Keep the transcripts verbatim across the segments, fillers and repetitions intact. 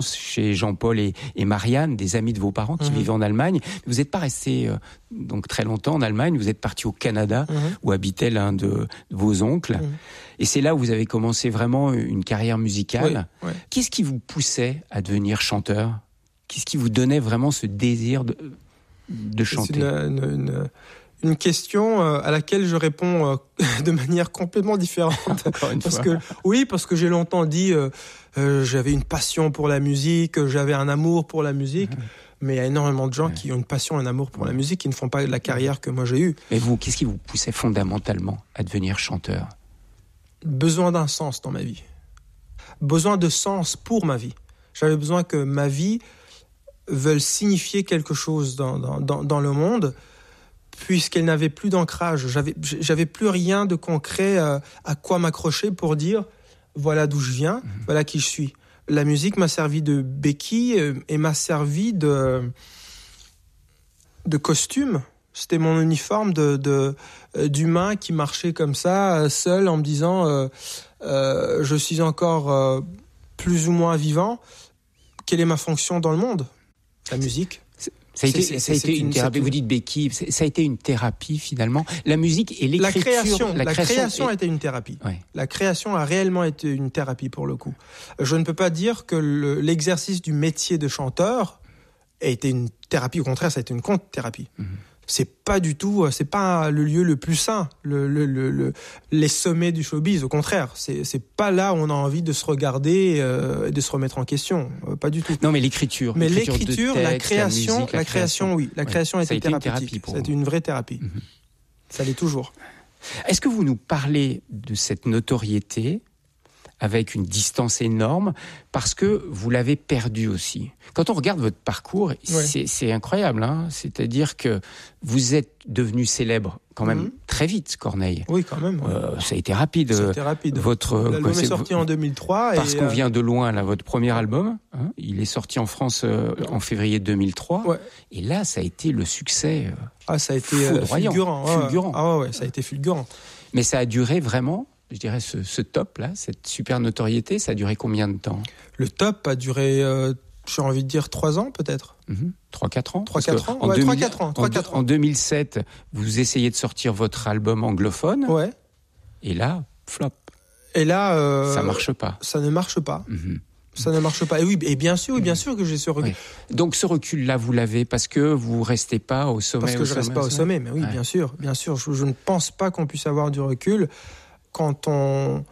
chez Jean-Paul et, et Marianne, des amis de vos parents qui mmh. vivaient en Allemagne. Vous n'êtes pas resté euh, donc très longtemps en Allemagne, vous êtes parti au Canada, mmh. où habitait l'un de, de vos oncles. Mmh. Et c'est là où vous avez commencé vraiment une carrière musicale. Oui, oui. Qu'est-ce qui vous poussait à devenir chanteur ? Qu'est-ce qui vous donnait vraiment ce désir de, de chanter ? C'est une, une, une, une question à laquelle je réponds de manière complètement différente. Encore une parce fois. que, oui, parce que j'ai longtemps dit euh, euh, j'avais une passion pour la musique, j'avais un amour pour la musique. Mmh. Mais il y a énormément de gens ouais. qui ont une passion, un amour pour ouais. la musique, qui ne font pas la carrière que moi j'ai eue. Et vous, qu'est-ce qui vous poussait fondamentalement à devenir chanteur ? Besoin d'un sens dans ma vie. Besoin de sens pour ma vie. J'avais besoin que ma vie veuille signifier quelque chose dans, dans, dans le monde, puisqu'elle n'avait plus d'ancrage. J'avais, j'avais plus rien de concret à, à quoi m'accrocher pour dire voilà d'où je viens, mmh. voilà qui je suis. La musique m'a servi de béquille et m'a servi de, de costume. C'était mon uniforme de, de, d'humain qui marchait comme ça, seul, en me disant euh, euh, je suis encore euh, plus ou moins vivant. Quelle est ma fonction dans le monde ? La musique. Ça a été, c'est, ça a c'est, été c'est une, une thérapie. Vous dites béquille, ça a été une thérapie finalement. La musique et l'écriture. La création, la, la création, création est... a été une thérapie. Ouais. La création a réellement été une thérapie pour le coup. Je ne peux pas dire que le, l'exercice du métier de chanteur a été une thérapie. Au contraire, ça a été une contre-thérapie. Mm-hmm. C'est pas du tout, c'est pas le lieu le plus sain, le, le, le, le, les sommets du showbiz. Au contraire, c'est, c'est pas là où on a envie de se regarder euh, et de se remettre en question. Euh, pas du tout. Non, mais l'écriture. Mais l'écriture, l'écriture, texte, la création, la, musique, la, la création, création, oui. La ouais. création a été, été thérapeutique. Une thérapie pour C'était vous. une vraie thérapie. Mm-hmm. Ça l'est toujours. Est-ce que vous nous parlez de cette notoriété avec une distance énorme, parce que vous l'avez perdu aussi. Quand on regarde votre parcours, ouais. c'est, c'est incroyable. Hein, c'est-à-dire que vous êtes devenu célèbre quand même mmh. très vite, Corneille. Oui, quand même. Ouais. Euh, ça a été rapide. Ça a été rapide. Votre, L'album est sorti en deux mille trois. Parce et qu'on euh... vient de loin, là, votre premier album, hein, il est sorti en France euh, en février deux mille trois. Ouais. Et là, ça a été le succès euh, ah, ça a été foudroyant, fulgurant. Ouais, fulgurant. Ah ouais, ça a été fulgurant. Mais ça a duré vraiment... Je dirais ce, ce top-là, cette super notoriété, ça a duré combien de temps ? Le top a duré, euh, j'ai envie de dire, trois ans peut-être. Mmh. trois quatre ans trois quatre ans en, ouais, deux mille, trois, quatre ans, trois, en, quatre ans. En deux mille sept, vous essayez de sortir votre album anglophone. Ouais. Et là, flop. Et là... Euh, ça marche pas. Ça ne marche pas. Mmh. Ça ne marche pas. Et oui, et bien sûr, oui, bien sûr que j'ai ce recul. Oui. Donc ce recul-là, vous l'avez parce que vous restez pas au sommet. Parce que au je sommet, reste pas au sommet, mais oui, ouais. bien sûr, bien sûr. Je, je ne pense pas qu'on puisse avoir du recul quand on,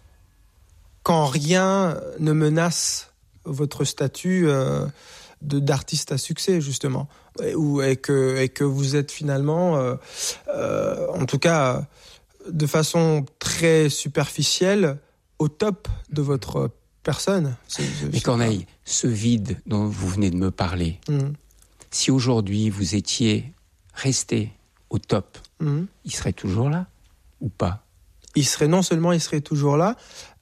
quand rien ne menace votre statut euh, de d'artiste à succès justement, et, ou et que et que vous êtes finalement, euh, euh, en tout cas, de façon très superficielle, au top de votre personne. C'est, c'est, Mais Corneille, ce vide dont vous venez de me parler, mmh. si aujourd'hui vous étiez resté au top, mmh. il serait toujours là ou pas ? Il serait non seulement il serait toujours là,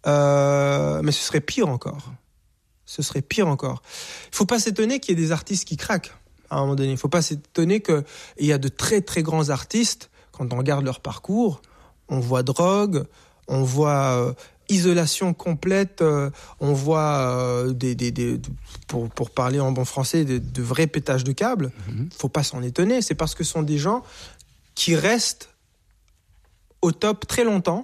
euh, mais ce serait pire encore. Ce serait pire encore. Il ne faut pas s'étonner qu'il y ait des artistes qui craquent à un moment donné. Il ne faut pas s'étonner qu'il y a de très très grands artistes, quand on regarde leur parcours, on voit drogue, on voit euh, isolation complète, euh, on voit euh, des, des, des, pour, pour parler en bon français, de, de vrais pétages de câbles. Il mm-hmm. ne faut pas s'en étonner. C'est parce que ce sont des gens qui restent au top très longtemps.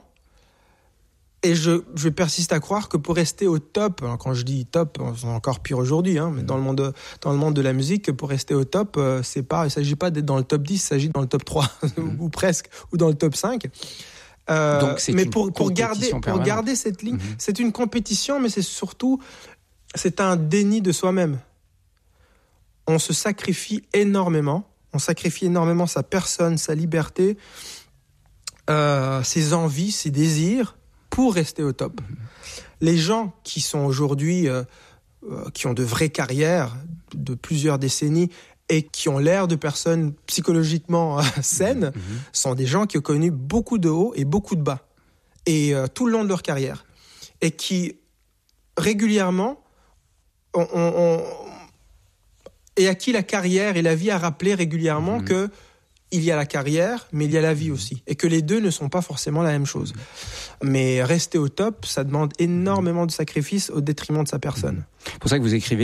Et je, je persiste à croire que pour rester au top, alors quand je dis top, c'est encore pire aujourd'hui, hein, mais dans le monde de, dans le monde de la musique, pour rester au top, euh, c'est pas, il ne s'agit pas d'être dans le top dix, il s'agit dans le top trois, mmh. ou presque, ou dans le top cinq. Euh, Donc c'est mais une pour, pour, garder, pour garder cette ligne, mmh. c'est une compétition, mais c'est surtout, c'est un déni de soi-même. On se sacrifie énormément, on sacrifie énormément sa personne, sa liberté, euh, ses envies, ses désirs, pour rester au top. Les gens qui sont aujourd'hui, euh, euh, qui ont de vraies carrières de plusieurs décennies et qui ont l'air de personnes psychologiquement euh, saines, mmh. sont des gens qui ont connu beaucoup de hauts et beaucoup de bas, et euh, tout le long de leur carrière, et qui régulièrement, on, on, on, et à qui la carrière et la vie a rappelé régulièrement mmh. que il y a la carrière, mais il y a la vie aussi. Et que les deux ne sont pas forcément la même chose. Mais rester au top, ça demande énormément de sacrifices au détriment de sa personne. C'est pour ça que vous écrivez